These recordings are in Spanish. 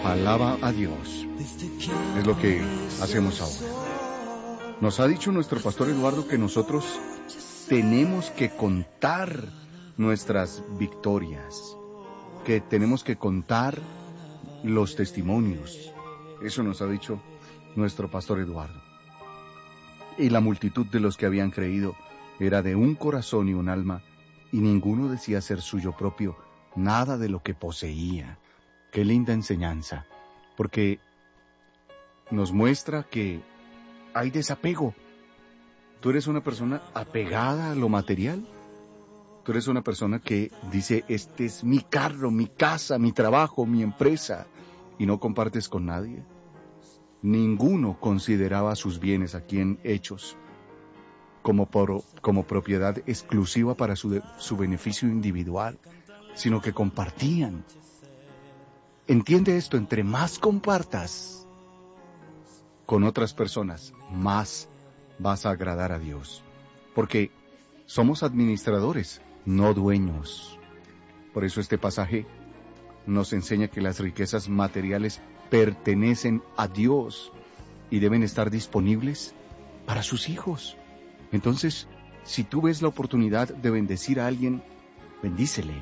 Alaba a Dios. Es lo que hacemos ahora. Nos ha dicho nuestro pastor Eduardo que nosotros tenemos que contar nuestras victorias, que tenemos que contar los testimonios. Eso nos ha dicho nuestro pastor Eduardo. Y la multitud de los que habían creído era de un corazón y un alma, y ninguno decía ser suyo propio nada de lo que poseía. Qué linda enseñanza, porque nos muestra que hay desapego. ¿Tú eres una persona apegada a lo material? ¿Tú eres una persona que dice, este es mi carro, mi casa, mi trabajo, mi empresa, y no compartes con nadie? Ninguno consideraba sus bienes aquí en Hechos como propiedad exclusiva para su beneficio individual, sino que compartían. Entiende esto, entre más compartas con otras personas, más vas a agradar a Dios. Porque somos administradores, no dueños. Por eso este pasaje nos enseña que las riquezas materiales pertenecen a Dios y deben estar disponibles para sus hijos. Entonces, si tú ves la oportunidad de bendecir a alguien, bendícele.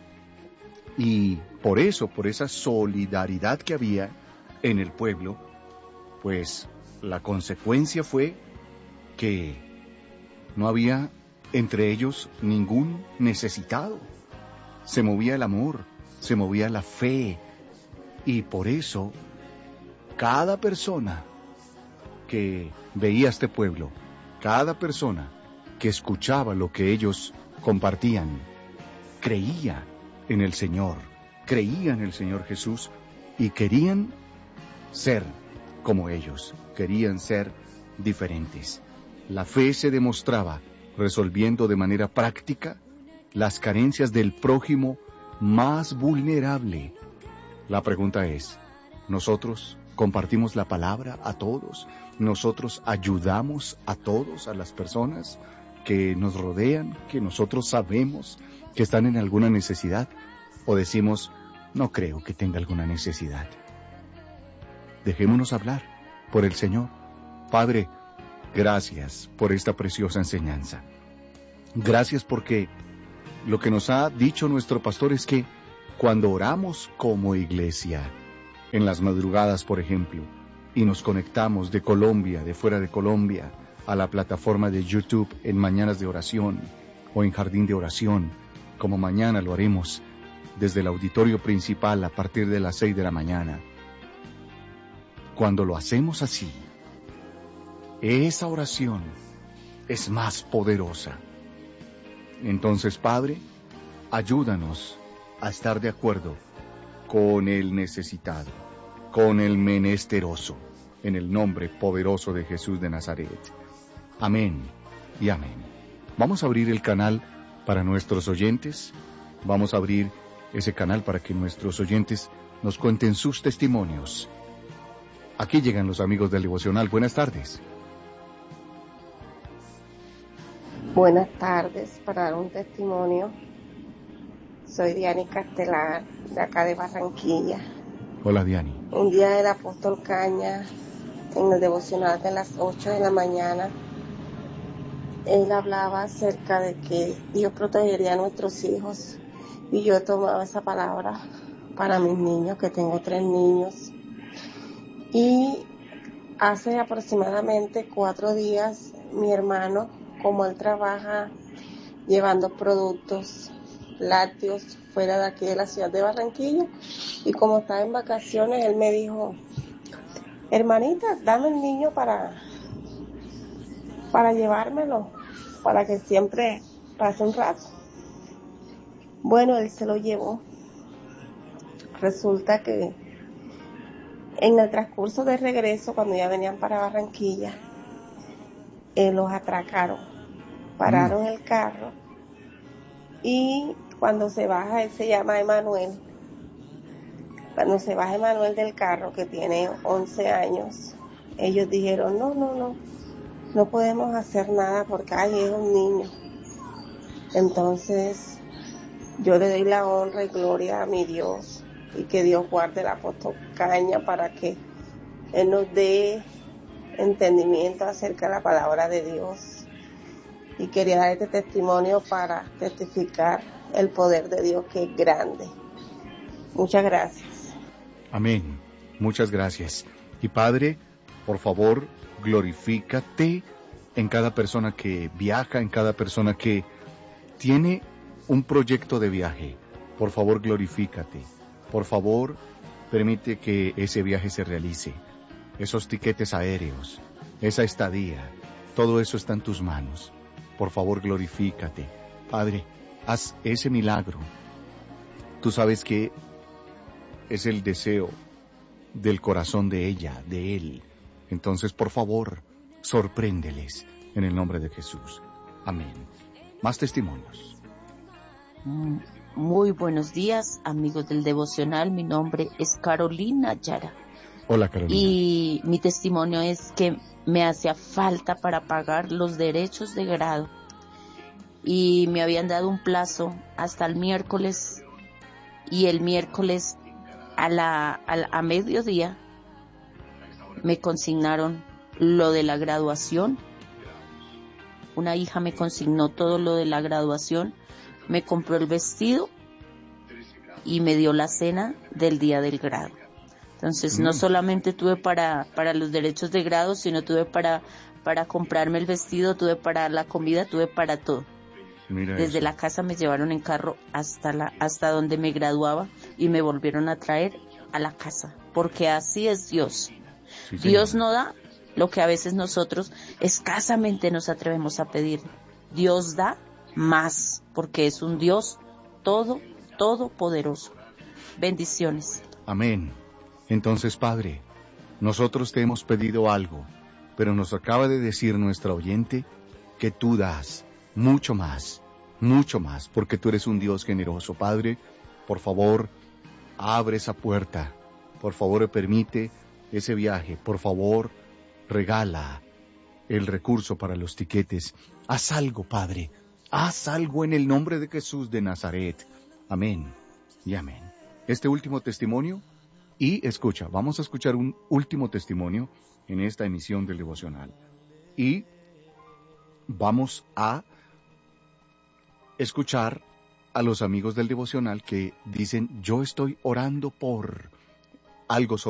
Y por eso, por esa solidaridad que había en el pueblo, pues la consecuencia fue que no había entre ellos ningún necesitado. Se movía el amor, se movía la fe, y por eso cada persona que veía este pueblo, cada persona que escuchaba lo que ellos compartían, creía en el Señor, creía en el Señor Jesús y querían ser como ellos, querían ser diferentes. La fe se demostraba resolviendo de manera práctica las carencias del prójimo más vulnerable. La pregunta es, ¿nosotros compartimos la palabra a todos? ¿Nosotros ayudamos a todos, a las personas que nos rodean, que nosotros sabemos que están en alguna necesidad? ¿O decimos, no creo que tenga alguna necesidad? Dejémonos hablar por el Señor. Padre, gracias por esta preciosa enseñanza. Gracias porque lo que nos ha dicho nuestro pastor es que cuando oramos como iglesia, en las madrugadas, por ejemplo, y nos conectamos de Colombia, de fuera de Colombia, a la plataforma de YouTube en Mañanas de Oración o en Jardín de Oración, como mañana lo haremos desde el auditorio principal a partir de las 6 de la mañana. Cuando lo hacemos así, esa oración es más poderosa. Entonces, Padre, ayúdanos a estar de acuerdo con el necesitado, con el menesteroso, en el nombre poderoso de Jesús de Nazaret. Amén y amén. Vamos a abrir el canal para nuestros oyentes. Vamos a abrir ese canal para que nuestros oyentes nos cuenten sus testimonios. Aquí llegan los amigos del devocional. Buenas tardes. Buenas tardes, para dar un testimonio. Soy Diani Castelar, de acá de Barranquilla. Hola, Diani. Un día del apóstol Caña, en el devocional de las 8 de la mañana, él hablaba acerca de que Dios protegería a nuestros hijos. Y yo tomaba esa palabra para mis niños, que tengo 3 niños. Y hace aproximadamente 4 días, mi hermano, como él trabaja llevando productos lácteos fuera de aquí de la ciudad de Barranquilla, y como estaba en vacaciones, él me dijo, hermanita, dame el niño para llevármelo, para que siempre pase un rato. Bueno, él se lo llevó. Resulta que en el transcurso de regreso, cuando ya venían para Barranquilla, los atracaron, pararon el carro, y cuando se baja, él se llama Emanuel, cuando se baja Emanuel del carro, que tiene 11 años, ellos dijeron, no podemos hacer nada porque ahí es un niño. Entonces, yo le doy la honra y gloria a mi Dios, y que Dios guarde el apóstol Caña para que Él nos dé entendimiento acerca de la palabra de Dios. Y quería dar este testimonio para testificar el poder de Dios, que es grande. Muchas gracias. Amén. Muchas gracias. Y Padre, por favor, glorifícate en cada persona que viaja, en cada persona que tiene un proyecto de viaje. Por favor, glorifícate. Por favor, permite que ese viaje se realice. Esos tiquetes aéreos, esa estadía, todo eso está en tus manos. Por favor, glorifícate. Padre, haz ese milagro. Tú sabes que es el deseo del corazón de ella, de él. Entonces, por favor, sorpréndeles en el nombre de Jesús. Amén. Más testimonios. Muy buenos días, amigos del devocional. Mi nombre es Carolina Yara. Hola, Carolina. Y mi testimonio es que me hacía falta para pagar los derechos de grado. Y me habían dado un plazo hasta el miércoles. Y el miércoles a mediodía me consignaron lo de la graduación. Una hija me consignó todo lo de la graduación, me compró el vestido y me dio la cena del día del grado. Entonces no solamente tuve para los derechos de grado, sino tuve para comprarme el vestido, tuve para la comida, tuve para todo. Mira Desde eso. la casa me llevaron en carro hasta donde me graduaba y me volvieron a traer a la casa, porque así es Dios. Sí, Dios señor. no da lo que a veces nosotros escasamente nos atrevemos a pedir. Dios da más, porque es un Dios todopoderoso. Bendiciones. Amén. Entonces, Padre, nosotros te hemos pedido algo, pero nos acaba de decir nuestra oyente que tú das mucho más, porque tú eres un Dios generoso. Padre, por favor, abre esa puerta. Por favor, permite ese viaje. Por favor, regala el recurso para los tiquetes. Haz algo, Padre. Haz algo en el nombre de Jesús de Nazaret. Amén y amén. Este último testimonio, y escucha, vamos a escuchar un último testimonio en esta emisión del devocional. Y vamos a escuchar a los amigos del devocional que dicen, yo estoy orando por algo sobre